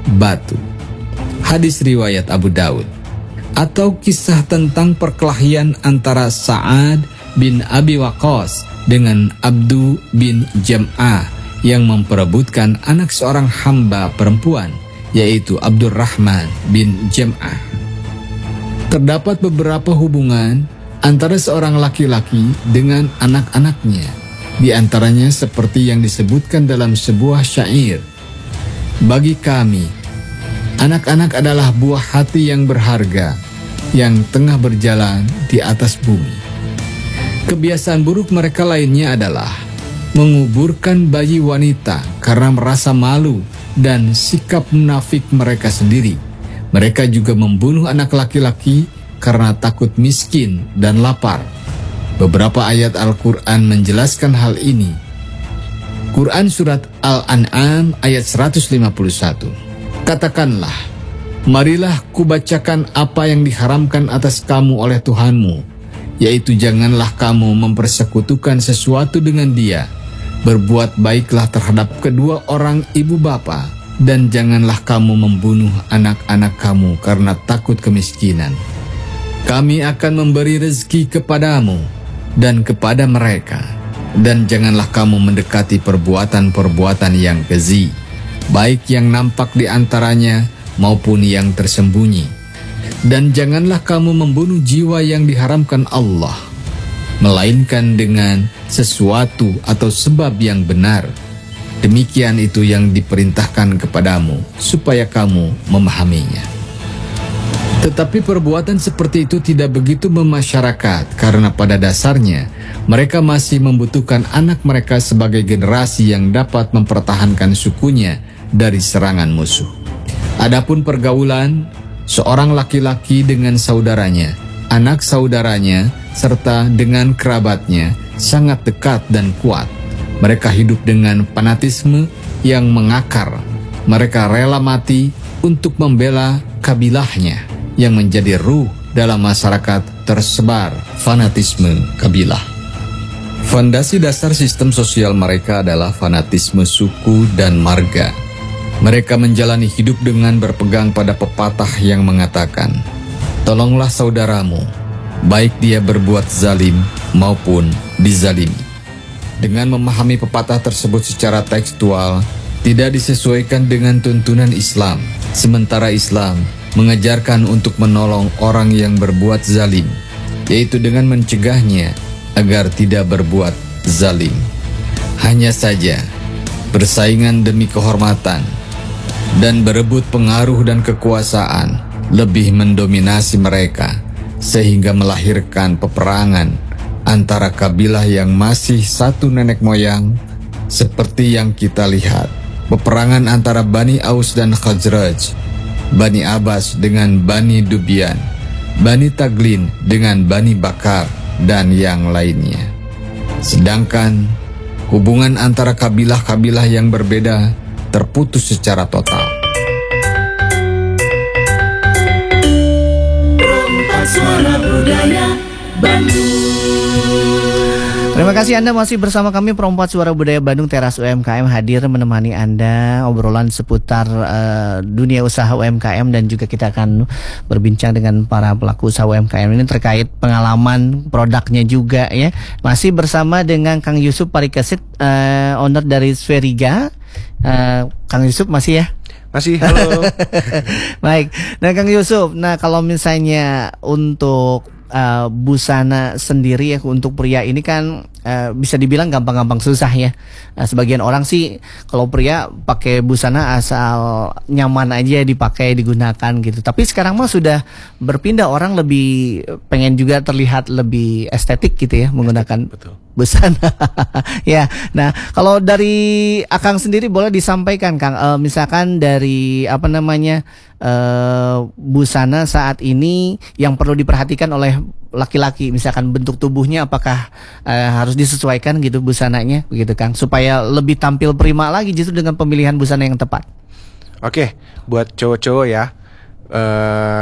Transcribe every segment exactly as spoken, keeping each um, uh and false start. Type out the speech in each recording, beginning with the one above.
batu. Hadis riwayat Abu Daud. Atau kisah tentang perkelahian antara Sa'ad bin Abi Waqqas dengan Abdu bin Jam'ah yang memperebutkan anak seorang hamba perempuan, yaitu Abdurrahman bin Jam'ah. Terdapat beberapa hubungan antara seorang laki-laki dengan anak-anaknya, di antaranya seperti yang disebutkan dalam sebuah syair. Bagi kami, anak-anak adalah buah hati yang berharga yang tengah berjalan di atas bumi. Kebiasaan buruk mereka lainnya adalah menguburkan bayi wanita karena merasa malu dan sikap munafik mereka sendiri. Mereka juga membunuh anak laki-laki karena takut miskin dan lapar. Beberapa ayat Al-Quran menjelaskan hal ini. Quran Surat Al-An'am ayat seratus lima puluh satu. Katakanlah, marilah kubacakan apa yang diharamkan atas kamu oleh Tuhanmu, yaitu janganlah kamu mempersekutukan sesuatu dengan Dia. Berbuat baiklah terhadap kedua orang ibu bapa, dan janganlah kamu membunuh anak-anak kamu karena takut kemiskinan. Kami akan memberi rezeki kepadamu dan kepada mereka, dan janganlah kamu mendekati perbuatan-perbuatan yang keji, baik yang nampak di antaranya maupun yang tersembunyi. Dan janganlah kamu membunuh jiwa yang diharamkan Allah, melainkan dengan sesuatu atau sebab yang benar. Demikian itu yang diperintahkan kepadamu, supaya kamu memahaminya. Tetapi perbuatan seperti itu tidak begitu memasyarakat, karena pada dasarnya mereka masih membutuhkan anak mereka sebagai generasi yang dapat mempertahankan sukunya dari serangan musuh. Adapun pergaulan seorang laki-laki dengan saudaranya, anak saudaranya, serta dengan kerabatnya sangat dekat dan kuat. Mereka hidup dengan fanatisme yang mengakar. Mereka rela mati untuk membela kabilahnya yang menjadi ruh dalam masyarakat tersebar fanatisme kabilah. Fondasi dasar sistem sosial mereka adalah fanatisme suku dan marga. Mereka menjalani hidup dengan berpegang pada pepatah yang mengatakan, tolonglah saudaramu, baik dia berbuat zalim maupun dizalimi. Dengan memahami pepatah tersebut secara tekstual, tidak disesuaikan dengan tuntunan Islam. Sementara Islam mengajarkan untuk menolong orang yang berbuat zalim, yaitu dengan mencegahnya agar tidak berbuat zalim. Hanya saja, persaingan demi kehormatan dan berebut pengaruh dan kekuasaan lebih mendominasi mereka, sehingga melahirkan peperangan antara kabilah yang masih satu nenek moyang, seperti yang kita lihat. Peperangan antara Bani Aus dan Khazraj, Bani Abbas dengan Bani Dubyan, Bani Taglin dengan Bani Bakar, dan yang lainnya. Sedangkan hubungan antara kabilah-kabilah yang berbeda terputus secara total. Perompak Suara Budaya Bandung. Terima kasih Anda masih bersama kami Perompak Suara Budaya Bandung. Teras U M K M hadir menemani Anda obrolan seputar uh, dunia usaha U M K M, dan juga kita akan berbincang dengan para pelaku usaha U M K M ini terkait pengalaman produknya juga ya. Masih bersama dengan Kang Yusuf Parikesit, uh, owner dari Spheriga. Uh, Kang Yusuf masih ya? Masih, halo. Baik. Nah Kang Yusuf, nah kalau misalnya untuk Uh, busana sendiri ya untuk pria ini kan uh, bisa dibilang gampang-gampang susah ya. Uh, sebagian orang sih kalau pria pakai busana asal nyaman aja dipakai digunakan gitu. Tapi sekarang mah sudah berpindah, orang lebih pengen juga terlihat lebih estetik gitu ya menggunakan Betul. busana. Ya. Nah, kalau dari Akang sendiri boleh disampaikan Kang, uh, misalkan dari apa namanya Uh, busana saat ini yang perlu diperhatikan oleh laki-laki, misalkan bentuk tubuhnya apakah uh, harus disesuaikan gitu busananya begitu Kang, supaya lebih tampil prima lagi justru dengan pemilihan busana yang tepat. Oke, buat cowok-cowok ya, uh,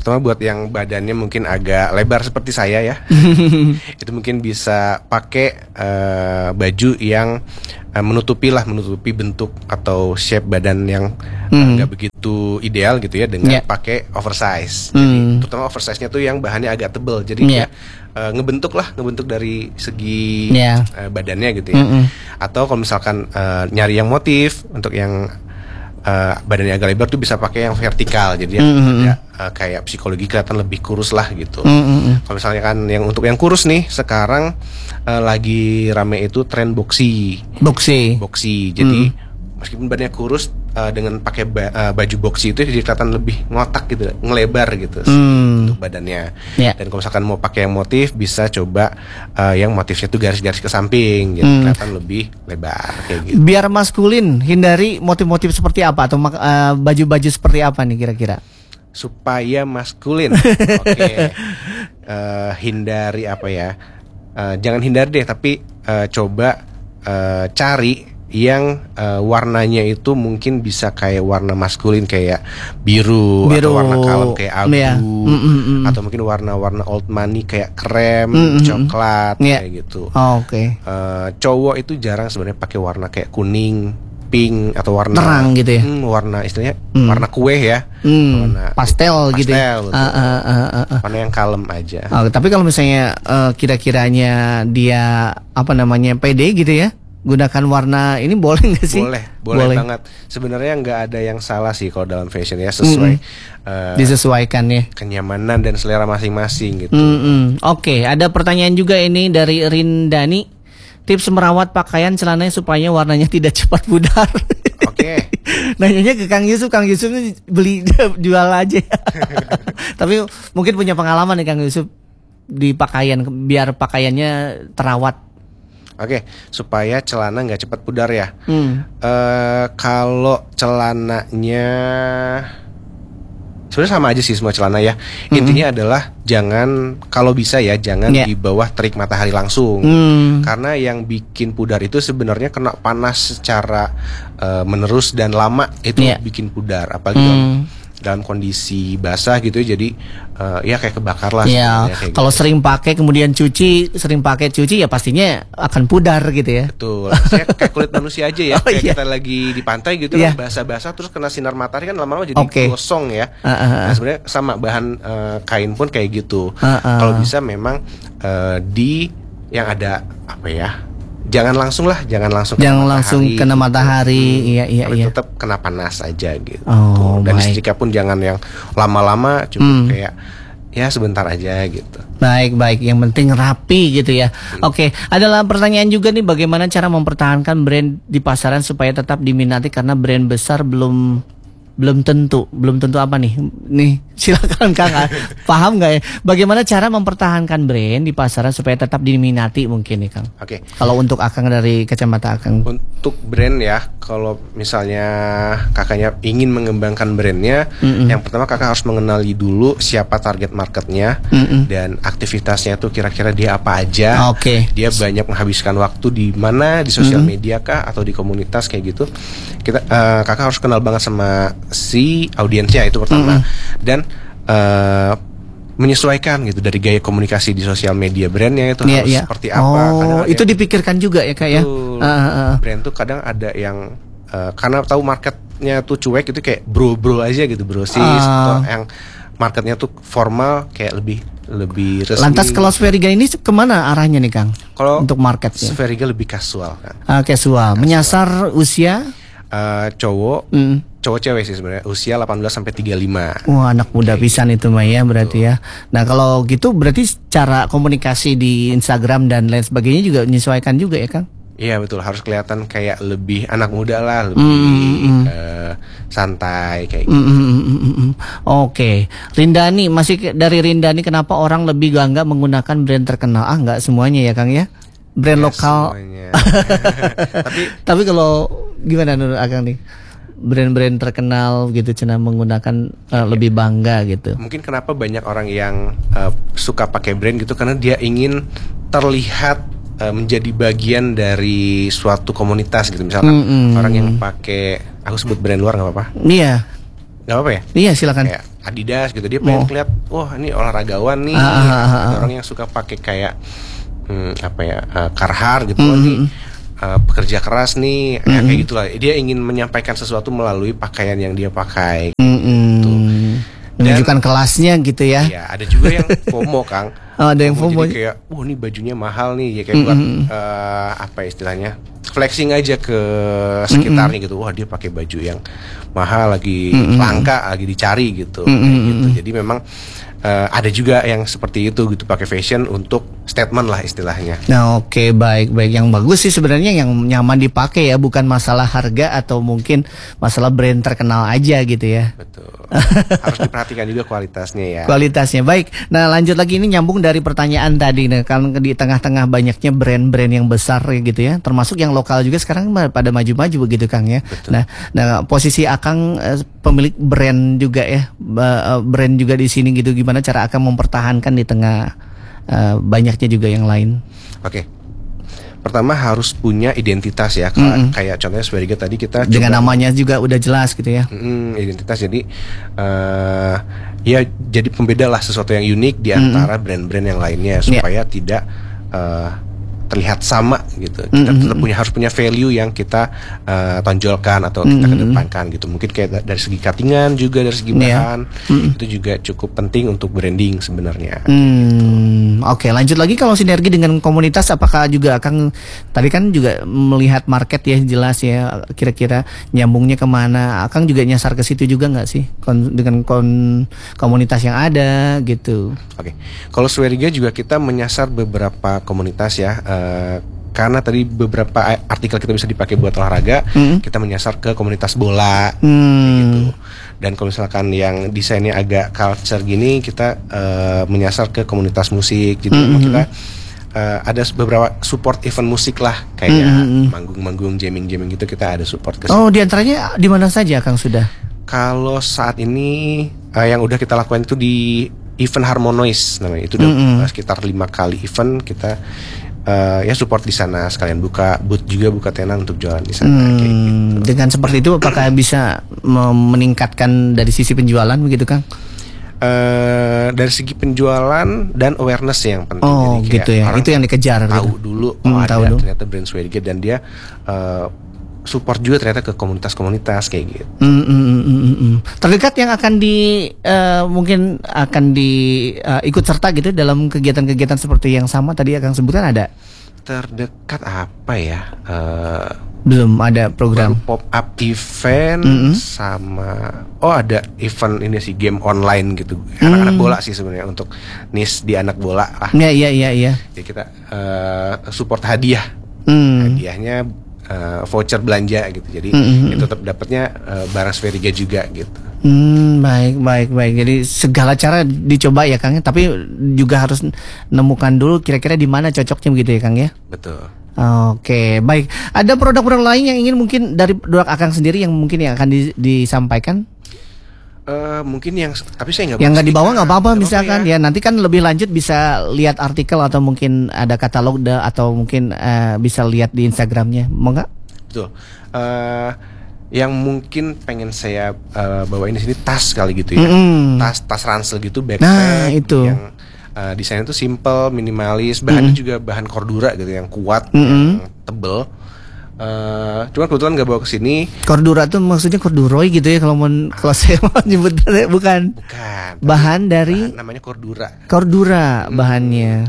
pertama buat yang badannya mungkin agak lebar seperti saya ya, itu mungkin bisa pakai uh, baju yang uh, menutupi lah, menutupi bentuk atau shape badan yang nggak mm. begitu ideal gitu ya, dengan yeah. pakai oversize. Mm. Jadi terutama oversize-nya tuh yang bahannya agak tebal, jadi yeah. uh, ngebentuk lah, ngebentuk dari segi yeah. uh, badannya gitu ya. Mm-mm. Atau kalau misalkan uh, nyari yang motif untuk yang Uh, badannya agak lebar tuh bisa pakai yang vertikal, jadi yang mm-hmm. ada uh, kayak psikologi kelihatan lebih kurus lah gitu. Mm-hmm. Kalau misalnya kan yang untuk yang kurus nih sekarang uh, lagi rame itu tren boxy. Boxy. Boxy. Jadi mm. meskipun badannya kurus uh, dengan pakai ba- uh, baju boxy itu jadi kelihatan lebih ngotak gitu, ngelebar gitu mm. untuk badannya. Yeah. Dan kalau misalkan mau pakai yang motif bisa coba uh, yang motifnya tuh garis-garis ke samping, jadi mm. kelihatan lebih lebar kayak gitu. Biar maskulin, hindari motif-motif seperti apa atau uh, baju-baju seperti apa nih kira-kira? Supaya maskulin, oke. Okay. Uh, hindari apa ya? Uh, jangan hindari deh, tapi uh, coba uh, cari yang uh, warnanya itu mungkin bisa kayak warna maskulin kayak biru, biru atau warna kalem kayak abu, yeah. mm, mm, mm. atau mungkin warna-warna old money kayak krem, mm, mm, coklat, yeah. kayak gitu. Oh, oke. Okay. Uh, cowok itu jarang sebenarnya pakai warna kayak kuning, pink atau warna terang gitu ya. Hmm, warna istilahnya mm. warna kue ya, mm. warna pastel, pastel gitu. Ya? Uh, uh, uh, uh, uh. Warna yang kalem aja. Oh, tapi kalau misalnya uh, kira-kiranya dia apa namanya pede gitu ya, gunakan warna ini boleh nggak sih? Boleh, boleh, boleh banget. Sebenarnya nggak ada yang salah sih kalau dalam fashion ya, sesuai mm-hmm. uh, disesuaikan ya, kenyamanan dan selera masing-masing gitu. Mm-hmm. Oke, okay, ada pertanyaan juga ini dari Rindani. Tips merawat pakaian celananya supaya warnanya tidak cepat pudar. Oke. Okay. Nanyanya ke Kang Yusuf, Kang Yusuf beli jual aja. Tapi mungkin punya pengalaman nih Kang Yusuf di pakaian biar pakaiannya terawat. Oke, supaya celana nggak cepat pudar ya. Hmm. Uh, kalau celananya sebenarnya sama aja sih semua celana ya. Mm-hmm. Intinya adalah jangan, kalau bisa ya jangan yeah. di bawah terik matahari langsung. Mm. Karena yang bikin pudar itu sebenarnya kena panas secara uh, menerus dan lama itu yeah. bikin pudar. Apalagi mm. dalam, dalam kondisi basah gitu, jadi uh, ya kayak kebakar lah. Ya, kalau gitu. Sering pakai kemudian cuci, sering pakai cuci ya pastinya akan pudar gitu ya. Betul. Saya kayak kulit manusia aja ya. Oh, kayak iya. kita lagi di pantai gitu yeah. kan basah-basah terus kena sinar matahari kan lama-lama jadi okay. gosong ya. Uh, uh, uh. Nah, sebenarnya sama bahan uh, kain pun kayak gitu. Uh, uh. Kalau bisa memang uh, di yang ada apa ya? Jangan langsung lah, jangan langsung jangan kena langsung matahari, kena matahari, hmm, iya iya iya. Tetap kena panas aja gitu. Oh, dan baik. Istrika pun jangan yang lama-lama, cukup hmm. kayak ya sebentar aja gitu. Baik baik, yang penting rapi gitu ya. Hmm. Oke, adalah pertanyaan juga nih, bagaimana cara mempertahankan brand di pasaran supaya tetap diminati karena brand besar belum belum tentu, belum tentu apa nih? Nih, silakan Kang. Paham nggak ya? Bagaimana cara mempertahankan brand di pasaran supaya tetap diminati mungkin nih Kang? Oke. Okay. Kalau untuk Akang dari kacamata Akang. Untuk brand ya, kalau misalnya kakaknya ingin mengembangkan brandnya, mm-mm. yang pertama kakak harus mengenali dulu siapa target marketnya, mm-mm. dan aktivitasnya tuh kira-kira dia apa aja. Oke. Okay. Dia banyak menghabiskan waktu di mana, di sosial mm-hmm. media kah atau di komunitas kayak gitu. Kita uh, kakak harus kenal banget sama si audiensnya itu pertama, mm-hmm. dan uh, menyesuaikan gitu dari gaya komunikasi di sosial media brandnya itu yeah, harus yeah. seperti apa. Oh, itu dipikirkan juga ya Kak ya. Uh, uh, uh. Brand tuh kadang ada yang uh, karena tahu marketnya tuh cuek itu kayak bro-bro aja gitu, brosis, uh. atau yang marketnya tuh formal kayak lebih lebih resmi. Lantas kalau Spheriga ini kemana arahnya nih Kang? Kalau untuk marketnya? Spheriga lebih casual kan. Uh, casual, menyasar usia. Uh, cowok, mm. cowok cewek sih sebenarnya, usia delapan belas sampai tiga puluh lima. Wah, anak muda pisan itu mah ya berarti ya. Nah, kalau gitu berarti cara komunikasi di Instagram dan lain sebagainya juga menyesuaikan juga ya, Kang? Iya, betul, harus kelihatan kayak lebih anak muda lah, lebih mm. uh, santai kayak gitu. Mm, mm, mm, mm. Oke, okay. Rindani, masih dari Rindani, kenapa orang lebih bangga menggunakan brand terkenal? Ah, nggak semuanya ya, Kang ya? Brand ya, lokal. tapi tapi kalau gimana menurut Akang nih? Brand-brand terkenal gitu cina menggunakan uh, ya. lebih bangga gitu. Mungkin kenapa banyak orang yang uh, suka pakai brand gitu karena dia ingin terlihat uh, menjadi bagian dari suatu komunitas gitu. Misalkan mm-hmm. orang yang pakai, aku sebut brand luar nggak apa-apa? Iya. Nggak apa-apa ya? Iya, silakan. Kayak Adidas gitu, dia pengen Oh. lihat, wah ini olahragawan nih, Ah, ah, ah, ah. orang yang suka pakai kayak hmm, apa ya, uh, Carhartt gitu, Mm, oh, mm, nih mm. uh, pekerja keras nih, ya, Mm, kayak mm. gitulah. Dia ingin menyampaikan sesuatu melalui pakaian yang dia pakai. Mm-mm. Menunjukkan kelasnya gitu ya. Ya, ada juga yang FOMO, Kang. Oh, ada yang FOMO. Jadi kayak, wah ini bajunya mahal nih, ya kayak buat eh, apa istilahnya, flexing aja ke sekitarnya gitu. Wah dia pakai baju yang mahal, lagi langka, lagi dicari gitu. Kayak gitu. Jadi memang eh, ada juga yang seperti itu gitu, pakai fashion untuk statement lah istilahnya. Nah, oke, baik, baik. Yang bagus sih sebenarnya yang nyaman dipakai ya, bukan masalah harga atau mungkin masalah brand terkenal aja gitu ya. Betul. Harus diperhatikan juga kualitasnya ya. Kualitasnya baik. Nah, lanjut lagi, ini nyambung dari pertanyaan tadi nih, kan di tengah-tengah banyaknya brand-brand yang besar gitu ya, termasuk yang lokal juga sekarang pada maju-maju begitu Kang ya. Betul. Nah, nah posisi Akang eh, pemilik brand juga ya, ba- eh, brand juga di sini gitu, gimana cara Akang mempertahankan di tengah eh, banyaknya juga yang lain? Oke. Pertama harus punya identitas ya, kayak, kayak contohnya Sweariga tadi kita Dengan coba- namanya juga udah jelas gitu ya. Mm, identitas, jadi eh ya jadi pembeda lah, sesuatu yang unik di antara brand-brand yang lainnya supaya tidak eh, terlihat sama gitu. Kita tetap punya, harus punya value yang kita eh, tonjolkan atau kita kedepankan gitu. Mungkin kayak da- dari segi cuttingan juga, dari segi Iya. bahan itu juga cukup penting untuk branding sebenarnya. Hmm, oke, lanjut lagi, kalau sinergi dengan komunitas, apakah juga Akang tadi kan juga melihat market ya, jelas ya, kira-kira nyambungnya kemana? Akang juga nyasar ke situ juga nggak sih, kon, dengan kon, komunitas yang ada gitu? Oke, kalau Sweariga juga kita menyasar beberapa komunitas ya, eh, karena tadi beberapa artikel kita bisa dipakai buat olahraga, kita menyasar ke komunitas bola, kayak Hmm. gitu. Dan kalau misalkan yang desainnya agak culture gini, kita eh, menyasar ke komunitas musik. Jadi memang kita eh, ada beberapa support event musik lah, kayak manggung-manggung, jamming-jamming gitu, kita ada support ke situ. Oh, diantaranya di mana saja Kang sudah? Kalau saat ini eh, yang udah kita lakukan itu di event Harmonize namanya. Itu udah eh, sekitar lima kali event kita eh, ya support di sana, sekalian buka booth juga, buka tenan untuk jualan di sana, kayak gitu. Hmm, dengan seperti itu apakah bisa mem- meningkatkan dari sisi penjualan begitu Kang? Eh, dari segi penjualan dan awareness yang penting. Oh, Jadi kayak gitu ya. orang Itu yang dikejar tahu gitu. dulu, oh Hmm, ada tahu dulu. ternyata brand Sweariga, dan dia eh, support juga ternyata ke komunitas-komunitas kayak gitu. Hmm, hmm, hmm, hmm, hmm, hmm. Terdekat yang akan di eh, mungkin akan di eh, ikut serta gitu dalam kegiatan-kegiatan seperti yang sama tadi Akang sebutkan, ada? Terdekat apa ya? Eh, Belum ada program. Baru pop up event sama oh ada event ini sih, game online gitu, anak-anak bola sih sebenarnya, untuk niche di anak bola lah. Iya, iya, iya, iya. Jadi kita eh, support hadiah, Hmm. hadiahnya eh, voucher belanja gitu. Jadi itu tetap dapatnya eh, barang Sweariga juga gitu. Hmm, baik, baik, baik. Jadi segala cara dicoba ya Kang ya, tapi juga harus nemukan dulu kira-kira di mana cocoknya begitu ya Kang ya. Betul. Oke, baik. Ada produk-produk lain yang ingin mungkin dari produk Akang sendiri yang mungkin yang akan di- disampaikan? Eh, mungkin yang tapi saya nggak Yang bahas nggak nih, dibawa Kak. nggak apa-apa Nggak misalkan ya. ya. Nanti kan lebih lanjut bisa lihat artikel atau mungkin ada katalog da- atau mungkin eh, bisa lihat di Instagramnya, mau nggak? Betul. Eh, yang mungkin pengen saya eh, bawain di sini tas kali gitu ya. Mm-mm. Tas tas ransel gitu, backpack Nah, itu. yang eh, desainnya tuh simple, minimalis, bahannya juga bahan Cordura gitu yang kuat, Mm-mm. yang tebel. Eh, cuman kebetulan nggak bawa ke sini. Cordura tuh maksudnya corduroy gitu ya kalau mau kalau saya mau nyebut, bukan. Bukan. Bahan dari Bahan namanya Cordura. Cordura bahannya.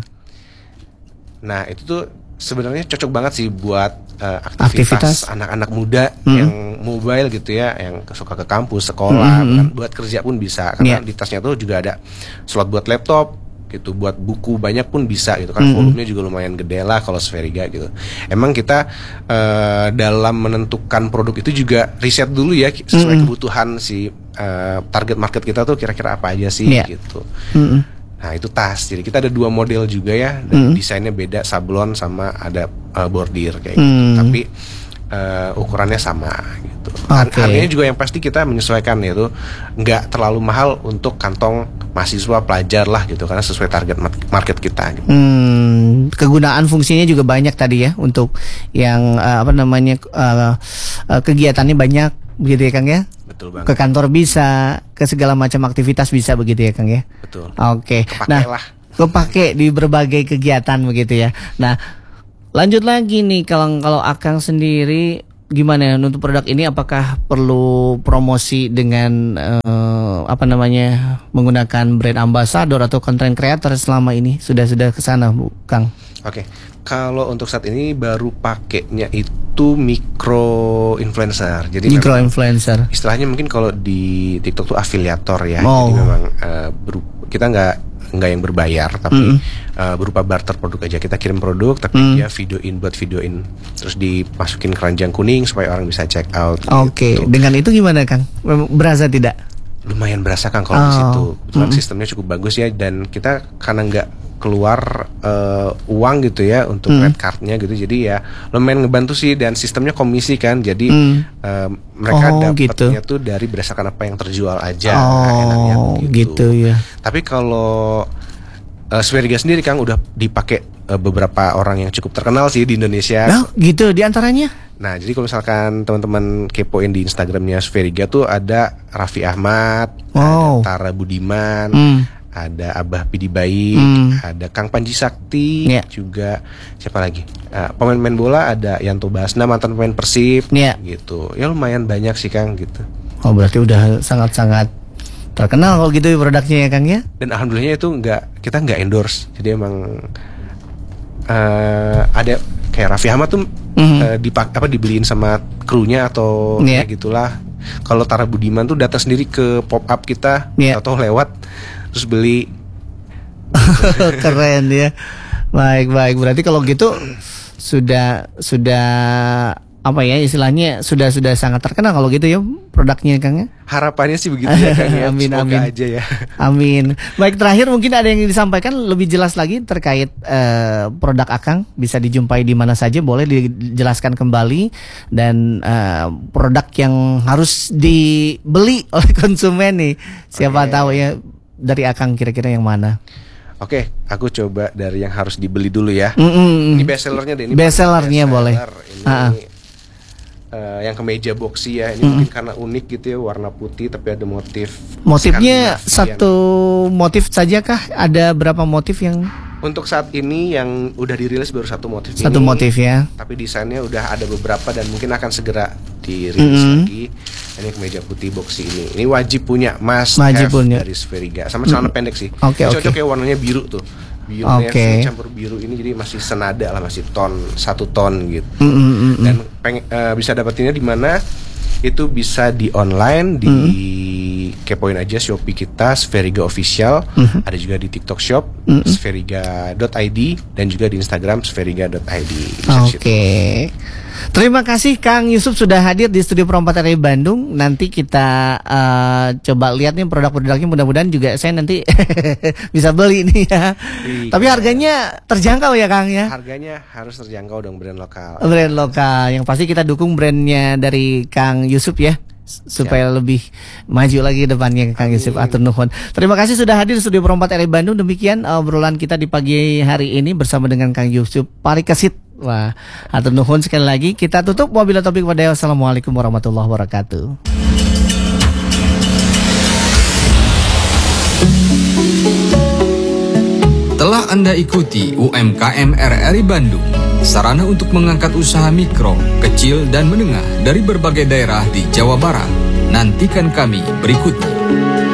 Nah, itu tuh sebenarnya cocok banget sih buat eh, Aktivitas. aktivitas anak-anak muda yang mobile gitu ya, yang suka ke kampus, sekolah, bahkan buat kerja pun bisa. Karena Iya. di tasnya tuh juga ada slot buat laptop gitu, buat buku banyak pun bisa gitu kan. Volumenya juga lumayan gede lah kalau Sweariga gitu. Emang kita eh, dalam menentukan produk itu juga riset dulu ya, sesuai kebutuhan si eh, target market kita tuh kira-kira apa aja sih Iya. gitu. Mm-mm. Nah itu tas, jadi kita ada dua model juga ya, dan desainnya beda, sablon sama ada uh, bordir kayak gitu, Hmm. tapi uh, ukurannya sama gitu. Har- Oke. Harganya juga yang pasti kita menyesuaikan, yaitu nggak terlalu mahal untuk kantong mahasiswa pelajar lah gitu, karena sesuai target mar- market kita. Gitu. Hmm, kegunaan fungsinya juga banyak tadi ya, untuk yang eh, apa namanya eh, eh, kegiatannya banyak begitu ya Kang ya? Betul banget. Ke kantor bisa, ke segala macam aktivitas bisa begitu ya Kang ya? Betul. Oke. Kepake Nah, lah. kepake di berbagai kegiatan begitu ya. Nah, lanjut lagi nih kalau kalau Akang sendiri gimana ya untuk produk ini, apakah perlu promosi dengan eh, apa namanya menggunakan brand ambassador atau content creator selama ini sudah sudah ke sana Bu Kang? Oke. Kalau untuk saat ini baru pakainya itu micro influencer. Jadi Micro memang influencer. istilahnya mungkin kalau di TikTok tuh afiliator ya. Oh. Jadi memang eh, beru- kita nggak nggak yang berbayar, tapi Mm. eh, berupa barter produk aja. Kita kirim produk, tapi Mm. dia videoin buat videoin, terus dimasukin keranjang kuning supaya orang bisa check out. Oke, gitu. dengan itu gimana Kang? Berasa tidak? Lumayan berasa kan kalau Oh. di situ. Kebetulan Mm. sistemnya cukup bagus ya, dan kita karena nggak keluar eh, uang gitu ya untuk Mm. red cardnya gitu, jadi ya lumayan ngebantu sih, dan sistemnya komisi kan, jadi Mm. eh, mereka Oh, dapatnya gitu. tuh dari berdasarkan apa yang terjual aja. Oh, enaknya gitu ya. Tapi kalau uh, Spheriga sendiri Kang udah dipakai uh, beberapa orang yang cukup terkenal sih di Indonesia. Nah, gitu diantaranya? Nah, jadi kalau misalkan teman-teman kepoin di Instagramnya Spheriga tuh ada Raffi Ahmad, Wow. ada Tara Budiman, Hmm. ada Abah Pidi Baik, Hmm. ada Kang Panji Sakti, Yeah. juga siapa lagi? Uh, pemain-pemain bola ada Yanto Basna, mantan pemain Persib, Yeah. gitu. Ya lumayan banyak sih Kang gitu. Oh, berarti udah sangat-sangat terkenal kalau gitu produknya ya Kang ya? Dan alhamdulillahnya itu nggak, kita nggak endorse, jadi emang uh, ada kayak Raffi Ahmad tuh Mhm. uh, dipak apa dibeliin sama krunya atau Iya. kayak gitulah. Kalau Tara Budiman tuh datang sendiri ke pop up kita, Iya. atau lewat terus beli. Keren ya. Baik, baik. Berarti kalau gitu sudah sudah apa ya istilahnya sudah sudah sangat terkenal kalau gitu ya produknya Kang ya. Harapannya sih begitu ya Kang ya. Amin, Semoga amin. aja ya. Amin. Baik, terakhir mungkin ada yang disampaikan lebih jelas lagi terkait eh, produk Akang, bisa dijumpai di mana saja, boleh dijelaskan kembali, dan eh, produk yang harus dibeli oleh konsumen nih. Siapa Oke. tahu ya dari Akang kira-kira yang mana? Oke, aku coba dari yang harus dibeli dulu ya. Mm-mm. Ini bestsellernya deh. Ini Bestsellernya bestseller. boleh. Ini Ah, ah. eh, yang kemeja boxy ya. Ini mungkin karena unik gitu ya, warna putih tapi ada motif. Motifnya Skandinavian. satu motif saja kah? Ada berapa motif yang Untuk saat ini yang udah dirilis baru satu motif satu ini, motif ya? tapi desainnya udah ada beberapa dan mungkin akan segera dirilis Mm-hmm. lagi. Ini kemeja putih boxy ini. Ini wajib punya, must Wajib have punya. dari Spheriga. Sama celana pendek sih. Oke, Ini oke. cocok ya, warnanya biru tuh. Biru Oke. navy campur biru ini, jadi masih senada lah, masih ton satu ton gitu. Mm, mm, mm, mm. Dan peng- eh, bisa dapetinnya di mana? Itu bisa di online, di kepoin aja Shopee kita Spheriga Official, ada juga di TikTok Shop spheriga dot i d, dan juga di Instagram spheriga dot i d. Bisa di situ. Oke. Terima kasih Kang Yusuf sudah hadir di Studio Pro empat R I Bandung. Nanti kita eh, coba lihat nih produk-produknya, mudah-mudahan juga saya nanti bisa beli nih ya. Iya. Tapi harganya terjangkau ya Kang ya. Harganya harus terjangkau dong, brand lokal. Brand lokal yang pasti kita dukung brandnya dari Kang Yusuf ya, s- supaya lebih maju lagi depannya Kang Yusuf. Atur nuhun. Terima kasih sudah hadir di Studio Pro empat R I Bandung. Demikian obrolan kita di pagi hari ini bersama dengan Kang Yusuf Parikesit. Wah, atur nuhun sekali lagi. Kita tutup wabillahi taufiq walhidayah. Wassalamualaikum warahmatullahi wabarakatuh. Telah Anda ikuti U M K M R R I Bandung, sarana untuk mengangkat usaha mikro, kecil, dan menengah dari berbagai daerah di Jawa Barat. Nantikan kami berikutnya.